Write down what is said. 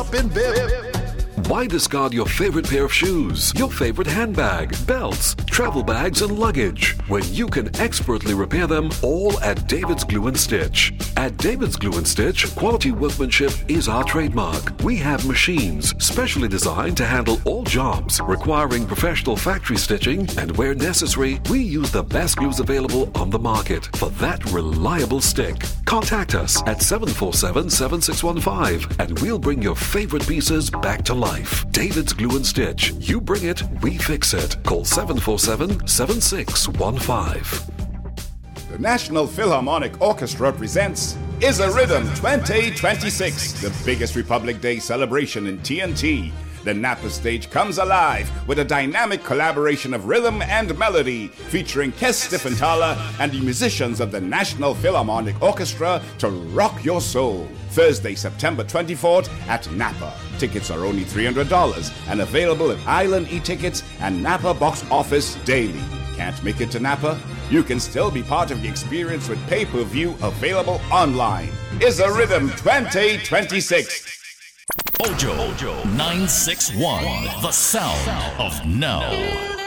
up in Bibb. Why discard your favorite pair of shoes, your favorite handbag, belts, travel bags, and luggage when you can expertly repair them all at David's Glue and Stitch? At David's Glue and Stitch, quality workmanship is our trademark. We have machines specially designed to handle all jobs requiring professional factory stitching, and where necessary, we use the best glues available on the market for that reliable stick. Contact us at 747-7615 and we'll bring your favorite pieces back to life. David's Glue and Stitch. You bring it, we fix it. Call 747-7615. The National Philharmonic Orchestra presents Is a Rhythm 2026, the biggest Republic Day celebration in TNT. The Napa stage comes alive with a dynamic collaboration of rhythm and melody featuring Kes Stiffenthaler and the musicians of the National Philharmonic Orchestra to rock your soul. Thursday, September 24th at Napa. Tickets are only $300 and available at Island E-Tickets and Napa Box Office daily. Can't make it to Napa? You can still be part of the experience with pay-per-view available online. Is a Rhythm 2026. Ojo 961, the sound of no.